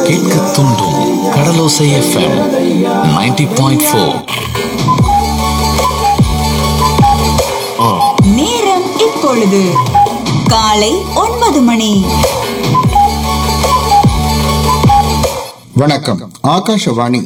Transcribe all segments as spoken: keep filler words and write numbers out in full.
கேட்க தூண்டும் கடலோசை FM ninety point four. நேரம் இப்பொழுது காலை ஒன்பது மணி. வணக்கம். ஆகாஷவாணி.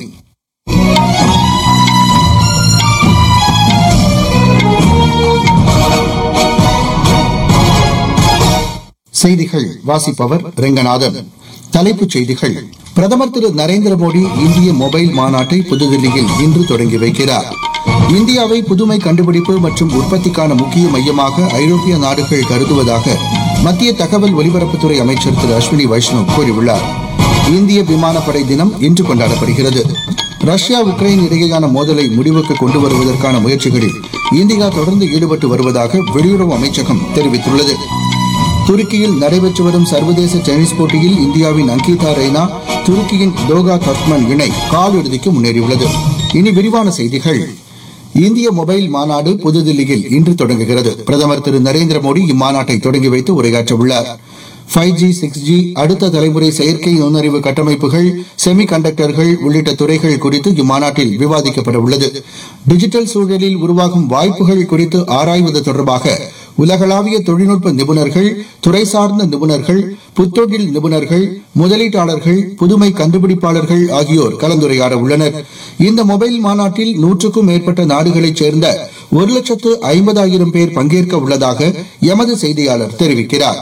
செய்திகள் வாசிப்பவர் ரெங்கநாதன். தலைப்புச் செய்திகள். பிரதமர் திரு நரேந்திர மோடி இந்திய மொபைல் மாநாட்டை புதுதில்லியில் இன்று தொடங்கி வைக்கிறார். இந்தியாவை புதுமை கண்டுபிடிப்பு மற்றும் உற்பத்திக்கான முக்கிய மையமாக ஐரோப்பிய நாடுகள் கருதுவதாக மத்திய தகவல் ஒலிபரப்புத்துறை அமைச்சர் திரு அஸ்வினி வைஷ்ணவ் கூறியுள்ளார். இந்திய விமானப்படை தினம் இன்று கொண்டாடப்படுகிறது. ரஷ்யா உக்ரைன் இடையேயான மோதலை முடிவுக்கு கொண்டு வருவதற்கான முயற்சிகளில் இந்தியா தொடர்ந்து ஈடுபட்டு வருவதாக வெளியுறவு அமைச்சகம் தெரிவித்துள்ளது. துருக்கியில் நடைபெற்று வரும் சர்வதேச டென்னிஸ் போட்டியில் இந்தியாவின் அங்கிதா ரெய்னா துருக்கியின் தோகா தக்மன் இணை காலிறுதிக்கு முன்னேறியுள்ளது. இனி விரிவான செய்திகள். இந்திய மொபைல் மாநாடு புதுதில்லியில் இன்று தொடங்குகிறது. பிரதமர் திரு நரேந்திர மோடி இம்மாநாட்டை தொடங்கி வைத்து உரையாற்ற உள்ளார். ஃபைவ் ஜி சிக்ஸ் ஜி அடுத்த தலைமுறை செயற்கை நுண்ணறிவு கட்டமைப்புகள், செமி கண்டக்டர்கள் உள்ளிட்ட துறைகள் குறித்து இம்மாநாட்டில் விவாதிக்கப்பட உள்ளது. டிஜிட்டல் சூழலில் உருவாகும் வாய்ப்புகள் குறித்து ஆராய்வது தொடர்பாக உலகளாவிய தொழில்நுட்ப நிபுணர்கள், துறை சார்ந்த நிபுணர்கள், புத்தொழில் நிபுணர்கள், முதலீட்டாளர்கள், புதுமை கண்டுபிடிப்பாளர்கள் ஆகியோர் கலந்துரையாட உள்ளனர். இந்த மொபைல் மாநாட்டில் நூற்றுக்கும் மேற்பட்ட நாடுகளைச் சேர்ந்த ஒரு லட்சத்து ஐம்பதாயிரம் பேர் பங்கேற்க உள்ளதாக எமது செய்தியாளர் தெரிவிக்கிறார்.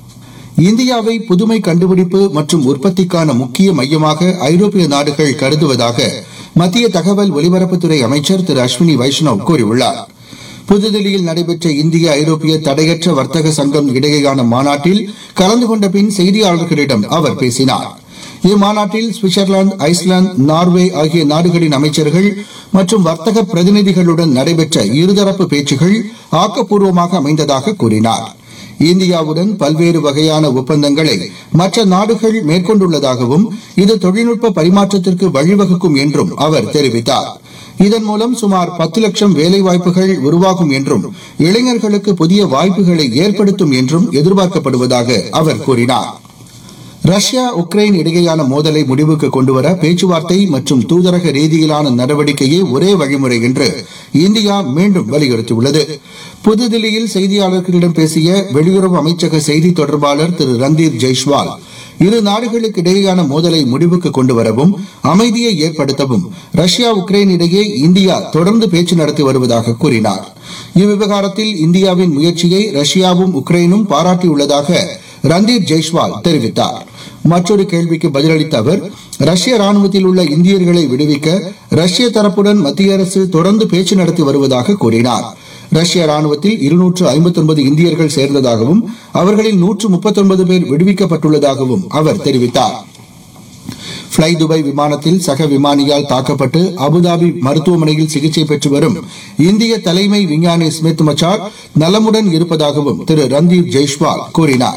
இந்தியாவை புதுமை கண்டுபிடிப்பு மற்றும் உற்பத்திக்கான முக்கிய மையமாக ஐரோப்பிய நாடுகள் கருதுவதாக மத்திய தகவல் ஒலிபரப்புத்துறை அமைச்சர் திரு அஸ்வினி வைஷ்ணவ் கூறியுள்ளார். புதுதில்லியில் நடைபெற்ற இந்திய ஐரோப்பிய தடையற்ற வர்த்தக சங்கம் இடையேயான மாநாட்டில் கலந்து கொண்ட பின் செய்தியாளர்களிடம் அவர் பேசினார். இம்மாநாட்டில் சுவிட்சர்லாந்து, ஐஸ்லாந்து, நார்வே ஆகிய நாடுகளின் அமைச்சர்கள் மற்றும் வர்த்தக பிரதிநிதிகளுடன் நடைபெற்ற இருதரப்பு பேச்சுகள் ஆக்கப்பூர்வமாக அமைந்ததாக கூறினார். இந்தியாவுடன் பல்வேறு வகையான ஒப்பந்தங்களை மற்ற நாடுகள் மேற்கொண்டுள்ளதாகவும் இது தொழில்நுட்ப பரிமாற்றத்திற்கு வழிவகுக்கும் என்றும் அவர் தெரிவித்தார். இதன் மூலம் சுமார் பத்து லட்சம் வேலைவாய்ப்புகள் உருவாகும் என்றும் இளைஞர்களுக்கு புதிய வாய்ப்புகளை ஏற்படுத்தும் என்றும் எதிர்பார்க்கப்படுவதாக அவர் கூறினார். ரஷ்யா உக்ரைன் இடையேயான மோதலை முடிவுக்கு கொண்டுவர பேச்சுவார்த்தை மற்றும் தூதரக ரீதியிலான நடவடிக்கையே ஒரே வழிமுறை என்று இந்தியா மீண்டும் வலியுறுத்தியுள்ளது. புதுதில்லியில் செய்தியாளர்களிடம் பேசிய வெளியுறவு அமைச்சக செய்தி தொடர்பாளர் திரு ரந்தீர் ஜெய்ஷ்வால், இரு நாடுகளுக்கு இடையேயான மோதலை முடிவுக்கு கொண்டுவரவும் அமைதியை ஏற்படுத்தவும் ரஷ்யா உக்ரைன் இடையே இந்தியா தொடர்ந்து பேச்சு நடத்தி வருவதாக கூறினார். இவ்விவகாரத்தில் இந்தியாவின் முயற்சியை ரஷ்யாவும் உக்ரைனும் பாராட்டியுள்ளதாக ரந்தீர் ஜெய்ஷ்வால் தெரிவித்தார். மற்றொரு கேள்விக்கு பதிலளித்த அவர், ரஷ்ய ராணுவத்தில் உள்ள இந்தியர்களை விடுவிக்க ரஷ்ய தரப்புடன் மத்திய அரசு தொடர்ந்து பேச்சு நடத்தி வருவதாக கூறினார். ரஷ்ய ராணுவத்தில் இருநூற்று ஐம்பத்தி ஒன்பது இந்தியர்கள் சேர்ந்ததாகவும் அவர்களில் நூற்று முப்பத்தி ஒன்பது பேர் விடுவிக்கப்பட்டுள்ளதாகவும் அவர் தெரிவித்தார். பிளை துபாய் விமானத்தில் சக விமானியால் தாக்கப்பட்டு அபுதாபி மருத்துவமனையில் சிகிச்சை பெற்று வரும் இந்திய தலைமை விஞ்ஞானி ஸ்மித் மச்சார் நலமுடன் இருப்பதாகவும் திரு ரந்தீர் ஜெய்ஷ்வால் கூறினார்.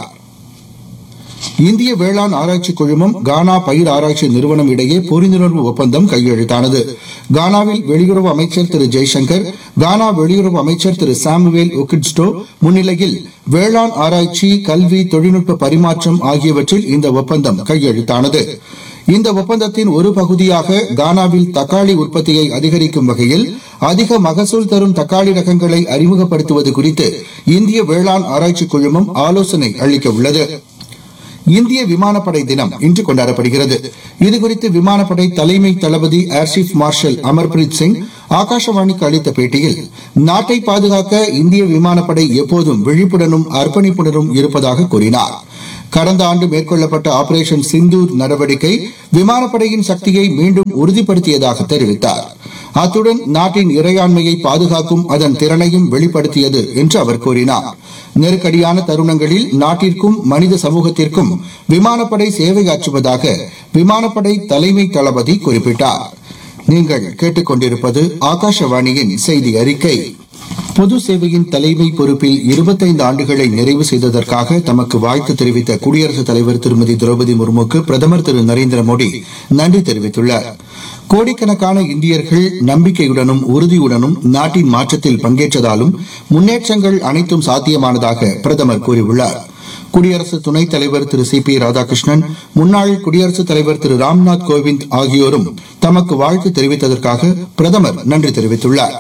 இந்திய வேளாண் ஆராய்ச்சி குழுமம் கானா பயிர் ஆராய்ச்சி நிறுவனம் இடையே புரிந்துணர்வு ஒப்பந்தம் கையெழுத்தானது. கானாவில் வெளியுறவு அமைச்சர் திரு ஜெய்சங்கர், கானா வெளியுறவு அமைச்சர் திரு சாமுவேல் ஒகிட்ஸ்டோ முன்னிலையில் வேளாண் ஆராய்ச்சி, கல்வி, தொழில்நுட்ப பரிமாற்றம் ஆகியவற்றில் இந்த ஒப்பந்தம் கையெழுத்தானது. இந்த ஒப்பந்தத்தின் ஒரு பகுதியாக கானாவில் தக்காளி உற்பத்தியை அதிகரிக்கும் வகையில் அதிக மகசூல் தரும் தக்காளி ரகங்களை அறிமுகப்படுத்துவது குறித்து இந்திய வேளாண் ஆராய்ச்சி குழுமம் ஆலோசனை அளிக்க உள்ளது. இந்திய விமானப்படை தினம் இன்று கொண்டாடப்படுகிறது. இதுகுறித்து விமானப்படை தலைமை தளபதி air chief marshal Amarpreet Singh ஆகாஷவாணிக்கு அளித்த பேட்டியில், நாட்டை பாதுகாக்க இந்திய விமானப்படை எப்போதும் விழிப்புடனும் அர்ப்பணிப்புடனும் இருப்பதாக கூறினார். கடந்த ஆண்டு மேற்கொள்ளப்பட்ட ஆபரேஷன் சிந்தூர் நடவடிக்கை விமானப்படையின் சக்தியை மீண்டும் உறுதிப்படுத்தியதாக தெரிவித்தார். அத்துடன் நாட்டின் இறையாண்மையை பாதுகாக்கும் அதன் திறனையும் வெளிப்படுத்தியது என்று அவர் கூறினார். நெருக்கடியான தருணங்களில் நாட்டிற்கும் மனித சமூகத்திற்கும் விமானப்படை சேவையாற்றுவதாக விமானப்படை தலைமை தளபதி குறிப்பிட்டார். நீங்கள் கேட்டுக்கொண்டிருப்பது ஆகாஷவாணியின் செய்தி அறிக்கை. பொது சேவையின் தலைமை பொறுப்பில் இருபத்தைந்து ஆண்டுகளை நிறைவு செய்ததற்காக தமக்கு வாழ்த்து தெரிவித்த குடியரசுத் தலைவர் திருமதி திரௌபதி முர்முக்கு பிரதமர் திரு நரேந்திர மோடி நன்றி தெரிவித்துள்ளார். கோடிக்கணக்கான இந்தியர்கள் நம்பிக்கையுடனும் உறுதியுடனும் நாட்டின் மாற்றத்தில் பங்கேற்றதாலும் முன்னேற்றங்கள் அனைத்தும் சாத்தியமானதாக பிரதமர் கூறியுள்ளார். குடியரசு துணைத் தலைவர் திரு சி பி ராதாகிருஷ்ணன், முன்னாள் குடியரசுத் தலைவர் திரு ராம்நாத் கோவிந்த் ஆகியோரும் தமக்கு வாழ்த்து தெரிவித்ததற்காக பிரதமர் நன்றி தெரிவித்துள்ளார்.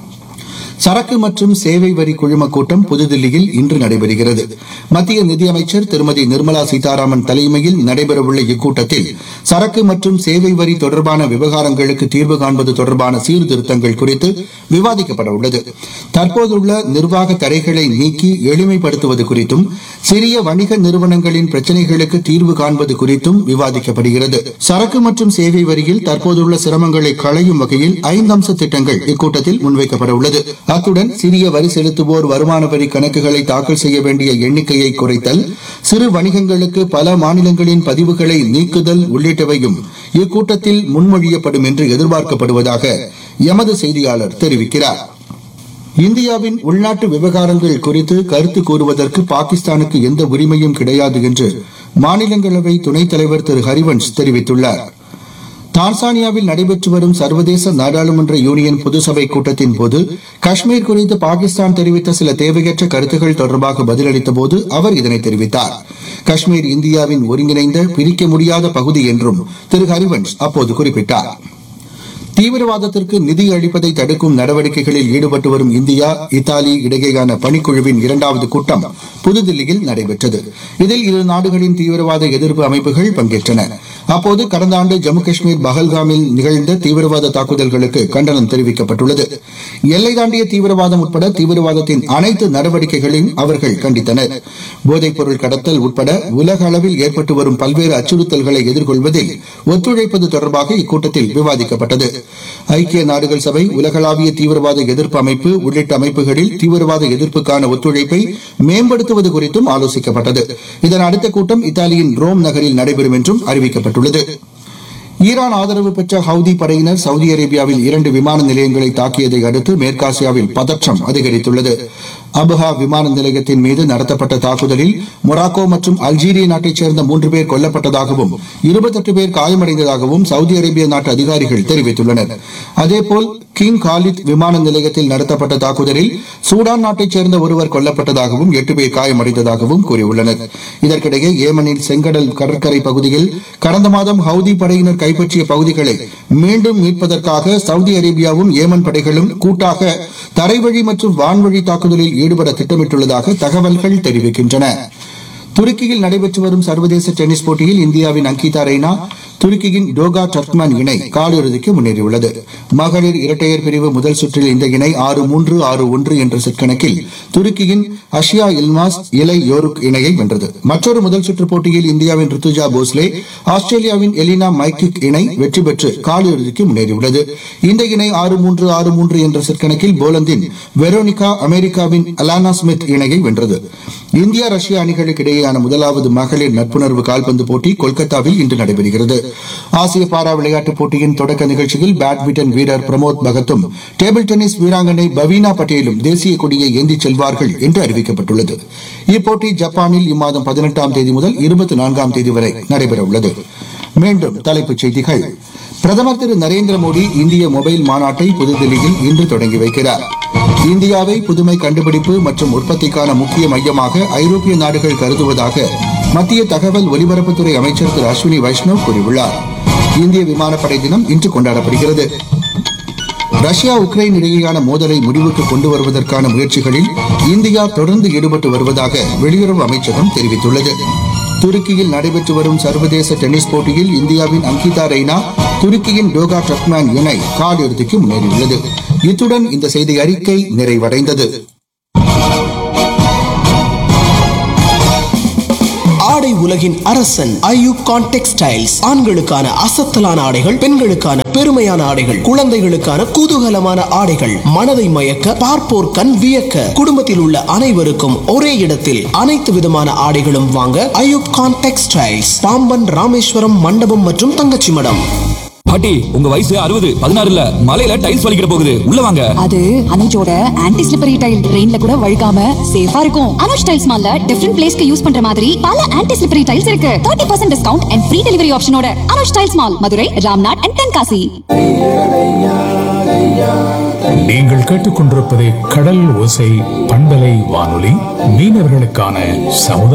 சரக்கு மற்றும் சேவை வரி குழும கூட்டம் புதுதில்லியில் இன்று நடைபெறுகிறது. மத்திய நிதியமைச்சர் திருமதி நிர்மலா சீதாராமன் தலைமையில் நடைபெறவுள்ள இக்கூட்டத்தில் சரக்கு மற்றும் சேவை வரி தொடர்பான விவகாரங்களுக்கு தீர்வு காண்பது தொடர்பான சீர்திருத்தங்கள் குறித்து விவாதிக்கப்பட உள்ளது. தற்போதுள்ள நிர்வாக தடைகளை நீக்கி எளிமைப்படுத்துவது குறித்தும் சிறிய வணிக நிறுவனங்களின் பிரச்சினைகளுக்கு தீர்வு காண்பது குறித்தும் விவாதிக்கப்படுகிறது. சரக்கு மற்றும் சேவை வரியில் தற்போதுள்ள சிரமங்களை களையும் வகையில் ஐந்து அம்ச திட்டங்கள் இக்கூட்டத்தில் முன்வைக்கப்பட உள்ளது. அத்துடன் சிறிய வரி செலுத்துவோர் வருமான வரி கணக்குகளை தாக்கல் செய்ய வேண்டிய எண்ணிக்கையை குறைத்தல், சிறு வணிகங்களுக்கு பல மாநிலங்களின் பதிவுகளை நீக்குதல் உள்ளிட்டவையும் இக்கூட்டத்தில் முன்மொழியப்படும் என்று எதிர்பார்க்கப்படுவதாக எமது செய்தியாளர் தெரிவிக்கிறார். இந்தியாவின் உள்நாட்டு விவகாரங்கள் குறித்து கருத்து கூறுவதற்கு பாகிஸ்தானுக்கு எந்த உரிமையும் கிடையாது என்று மாநிலங்களவை துணைத் தலைவர் திரு ஹரிவன்ஷ் தெரிவித்துள்ளார். தான்சானியாவில் நடைபெற்று வரும் சர்வதேச நாடாளுமன்ற யூனியன் பொதுசபை கூட்டத்தின் போது காஷ்மீர் குறித்து பாகிஸ்தான் தெரிவித்த சில தேவையற்ற கருத்துக்கள் தொடர்பாக பதிலளித்தபோது அவர் இதனை தெரிவித்தார். காஷ்மீர் இந்தியாவின் ஒருங்கிணைந்த பிரிக்க முடியாத பகுதி என்றும் திரு ஹரிவன்ஷ் அப்போது குறிப்பிட்டார். தீவிரவாதத்திற்கு நிதி அளிப்பதை தடுக்கும் நடவடிக்கைகளில் ஈடுபட்டு வரும் இந்தியா இத்தாலி இடையேயான பணிக்குழுவின் இரண்டாவது கூட்டம் புதுதில்லியில் நடைபெற்றது. இதில் இரு நாடுகளின் தீவிரவாத எதிர்ப்பு அமைப்புகள் பங்கேற்றன. அப்போது கடந்த ஆண்டு ஜம்மு காஷ்மீர் பஹல்காமில் நிகழ்ந்த தீவிரவாத தாக்குதல்களுக்கு கண்டனம் தெரிவிக்கப்பட்டுள்ளது. எல்லை தாண்டிய தீவிரவாதம் உட்பட தீவிரவாதத்தின் அனைத்து நடவடிக்கைகளையும் அவர்கள் கண்டித்தனர். போதைப் பொருள் கடத்தல் உட்பட உலக அளவில் ஏற்பட்டு வரும் பல்வேறு அச்சுறுத்தல்களை எதிர்கொள்வதில் ஒத்துழைப்பது தொடர்பாக இக்கூட்டத்தில் விவாதிக்கப்பட்டது. ஐக்கிய நாடுகள் சபை, உலகளாவிய தீவிரவாத எதிர்ப்பு அமைப்பு உள்ளிட்ட அமைப்புகளில் தீவிரவாத எதிர்ப்புக்கான ஒத்துழைப்பை மேம்படுத்துவது குறித்தும் ஆலோசிக்கப்பட்டது. இதன் அடுத்த கூட்டம் இத்தாலியின் ரோம் நகரில் நடைபெறும் என்றும் அறிவிக்கப்பட்டுள்ளது. ஈரான் ஆதரவு பெற்ற ஹவுதி படையினர் சவுதி அரேபியாவில் இரண்டு விமான நிலையங்களை தாக்கியதை அடுத்து மேற்காசியாவில் பதற்றம் அதிகரித்துள்ளது. அபுஹா விமான நிலையத்தின் மீது நடத்தப்பட்ட தாக்குதலில் மொராக்கோ மற்றும் அல்ஜீரிய நாட்டைச் சேர்ந்த மூன்று பேர் கொல்லப்பட்டதாகவும் இருபத்தெட்டு பேர் காயமடைந்ததாகவும் சவுதி அரேபிய நாட்டு அதிகாரிகள் தெரிவித்துள்ளனர். அதேபோல் கிங் காலித் விமான நிலையத்தில் நடத்தப்பட்ட தாக்குதலில் சூடான் நாட்டைச் சேர்ந்த ஒருவர் கொல்லப்பட்டதாகவும் எட்டு பேர் காயமடைந்ததாகவும் கூறியுள்ளனர். இதற்கிடையே ஏமனில் செங்கடல் கடற்கரை பகுதியில் கடந்த மாதம் ஹவுதி படையினர் கைப்பற்றிய பகுதிகளை மீண்டும் மீட்பதற்காக சவுதி அரேபியாவும் ஏமன் படைகளும் கூட்டாக தரைவழி மற்றும் வான்வழி தாக்குதலில் ஈடுபட திட்டமிட்டுள்ளதாக தகவல்கள் தெரிவிக்கின்றன. துருக்கியில் நடைபெற்று வரும் சர்வதேச டென்னிஸ் போட்டியில் இந்தியாவின் அங்கிதா ரெய்னா துருக்கியின் டோகா டர்க்மன் இணை காலிறுதிக்கு முன்னேறியுள்ளது. மகளிர் இரட்டையர் பிரிவு முதல் சுற்றில் இந்த இணை ஆறு மூன்று ஆறு ஒன்று என்ற செட் கணக்கில் துருக்கியின் அஷியா இல்மாஸ் இலை யோருக் இணையை வென்றது. மற்றொரு முதல் சுற்று போட்டியில் இந்தியாவின் ருத்துஜா போஸ்லே ஆஸ்திரேலியாவின் எலினா மைக்கிக் இணை வெற்றி பெற்று காலிறுதிக்கு முன்னேறியுள்ளது. இந்த இணை ஆறு மூன்று ஆறு மூன்று என்ற செட் கணக்கில் போலந்தின் வெரோனிகா அமெரிக்காவின் அலானா ஸ்மித் இணையை வென்றது. இந்தியா ரஷ்யா அணிகளுக்கு இடையேயான முதலாவது மகளிர் நட்புணர்வு கால்பந்து போட்டி கொல்கத்தாவில் இன்று நடைபெறுகிறது. ஆசிய பாரா விளையாட்டுப் போட்டியின் தொடக்க நிகழ்ச்சியில் பேட்மிண்டன் வீரர் பிரமோத் பகத்தும் டேபிள் டென்னிஸ் வீராங்கனை பவீனா பட்டேலும் தேசிய கொடியை ஏந்திச் செல்வார்கள் என்று அறிவிக்கப்பட்டுள்ளது. இப்போட்டி ஜப்பானில் இம்மாதம் பதினெட்டாம் தேதி முதல் இருபத்தி நான்காம் தேதி வரை நடைபெறவுள்ளது. மீண்டும் தலைப்புச் செய்திகள். பிரதமர் திரு நரேந்திர மோடி இந்திய மொபைல் மாநாட்டை புதுதில்லியில் இன்று தொடங்கி வைக்கிறார். இந்தியாவை புதுமை கண்டுபிடிப்பு மற்றும் உற்பத்திக்கான முக்கிய மையமாக ஐரோப்பிய நாடுகள் கருதுவதாக மத்திய தகவல் ஒலிபரப்புத்துறை அமைச்சர் திரு அஸ்வினி வைஷ்ணவ் கூறியுள்ளார். இந்திய விமானப்படை தினம் இன்று கொண்டாடப்படுகிறது. ரஷ்யா உக்ரைன் இடையேயான மோதலை முடிவுக்கு கொண்டு வருவதற்கான முயற்சிகளில் இந்தியா தொடர்ந்து ஈடுபட்டு வருவதாக வெளியுறவு அமைச்சகம் தெரிவித்துள்ளது. துருக்கியில் நடைபெற்று வரும் சர்வதேச டென்னிஸ் போட்டியில் இந்தியாவின் அங்கிதா ரெய்னா துருக்கியின் டோகா டர்க்மன் இணை காலிறுதிக்கு முன்னேறியுள்ளது. இத்துடன் இந்த செய்தி அறிக்கை நிறைவடைந்தது. ஆடை உலகின் அரசன் ஐயூப் கான் டெக்ஸ்டைல்ஸ். ஆண்களுக்கான அசத்தலான ஆடைகள், பெண்களுக்கான பெருமையான ஆடைகள், குழந்தைகளுக்கான குதூகலமான ஆடைகள், மனதை மயக்க பார்ப்போர் கண் வியக்க, குடும்பத்தில் உள்ள அனைவருக்கும் ஒரே இடத்தில் அனைத்து விதமான ஆடைகளும் வாங்க ஐயூப் கான் டெக்ஸ்டைல்ஸ், பாம்பன், ராமேஸ்வரம், மண்டபம் மற்றும் தங்கச்சி மடம். பாட்டி, உங்க வயசு அறுபது பதினாறுல மலையில டைல்ஸ் வலிக்கிற போகுது, உள்ள வாங்க. அது அனுஜோட ஆன்டி ஸ்லிப்பரி டைல், ரெயின்ல கூட வழுக்காம சேஃபா இருக்கும். அனுஜ் டைல்ஸ் மால்ல டிஃபரண்ட் பிளேஸ்க்கு யூஸ் பண்ற மாதிரி பல ஆன்டி ஸ்லிப்பரி டைல்ஸ் இருக்கு. முப்பது percent discount and free delivery ஆப்ஷனோட Anuj tiles mall, Madurai, Ramnad and Tenkasi. நீங்கள் கேட்டுக்கொண்டிருப்பது கடல் ஓசை பண்பலை வானொலி, மீனவர்களுக்கான சமுதாய